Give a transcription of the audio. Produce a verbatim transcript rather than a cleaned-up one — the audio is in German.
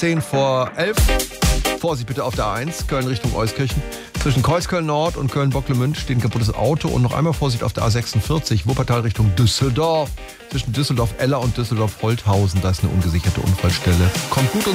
zehn vor elf. Vorsicht bitte auf der A eins, Köln Richtung Euskirchen. Zwischen Kreuzköln Nord und Köln-Bocklemünd steht ein kaputtes Auto. Und noch einmal Vorsicht auf der A sechsundvierzig, Wuppertal Richtung Düsseldorf. Zwischen Düsseldorf-Eller und Düsseldorf-Holthausen, da ist eine ungesicherte Unfallstelle. Kommt gut